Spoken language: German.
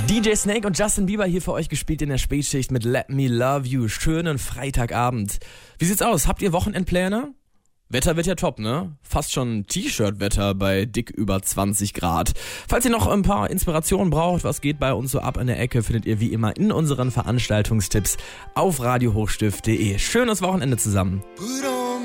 DJ Snake und Justin Bieber hier für euch gespielt in der Spätschicht mit Let Me Love You. Schönen Freitagabend. Wie sieht's aus? Habt ihr Wochenendpläne? Wetter wird ja top, ne? Fast schon T-Shirt-Wetter bei dick über 20 Grad. Falls ihr noch ein paar Inspirationen braucht, was geht bei uns so ab in der Ecke, findet ihr wie immer in unseren Veranstaltungstipps auf radiohochstift.de. Schönes Wochenende zusammen. Put on